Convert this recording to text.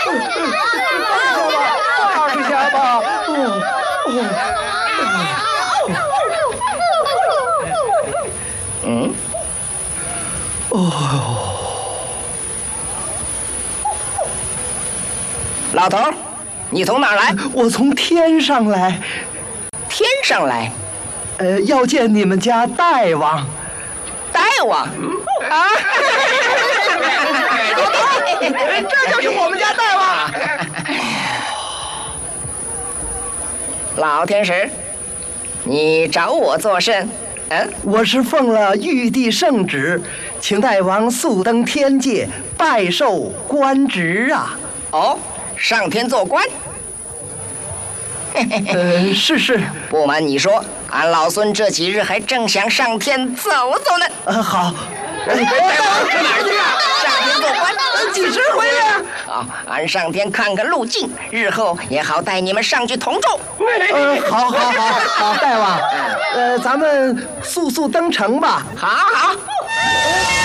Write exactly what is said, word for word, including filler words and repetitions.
二十下吧。 嗯。 哦。 老头，你从哪儿来？ 我从天上来。 天上来？ 呃，要见你们家大王。 大王？啊！ 这就是我们家大王。 老天使，你找我作甚？嗯， 我是奉了玉帝圣旨，请大王速登天界，拜受官职啊！ 哦，上天做官？ 呃，是是。 不瞒你说，俺老孙这几日还正想上天走走呢。 呃，好。 大王去哪儿去啊？上天做官， 几时回来？ 好，俺上天看看路径，日后也好带你们上去同舟。 呃，好，好，好，好，大王，呃，咱们速速登城吧。 好好。